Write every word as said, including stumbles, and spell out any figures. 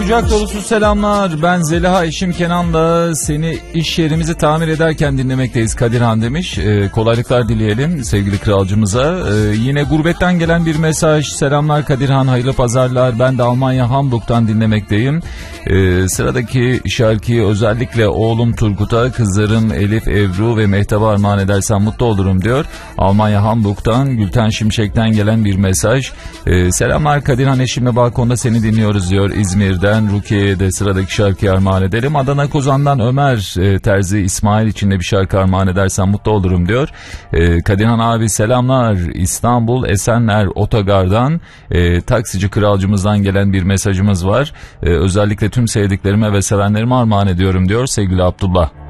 Kucak dolusu selamlar. Ben Zeliha, eşim Kenan'la seni iş yerimizi tamir ederken dinlemekteyiz Kadirhan demiş. Ee, kolaylıklar dileyelim sevgili kralcımıza. Ee, yine gurbetten gelen bir mesaj. Selamlar Kadirhan, hayırlı pazarlar. Ben de Almanya Hamburg'tan dinlemekteyim. Ee, sıradaki şarkıyı özellikle oğlum Turgut'a, kızlarım Elif, Ebru ve Mehtap'a armağan edersen mutlu olurum diyor. Almanya Hamburg'tan Gülten Şimşek'ten gelen bir mesaj. Ee, selamlar Kadirhan, eşimle balkonda seni dinliyoruz diyor. İzmir'den Rukiye'ye de sıradaki şarkıyı armağan edelim. Adana Kozan'dan Ömer e, Terzi İsmail için de bir şarkı armağan edersen mutlu olurum diyor. E, Kadirhan abi selamlar. İstanbul Esenler Otogar'dan e, taksici kralcımızdan gelen bir mesajımız var. E, özellikle tüm sevdiklerime ve sevenlerime armağan ediyorum diyor sevgili Abdullah.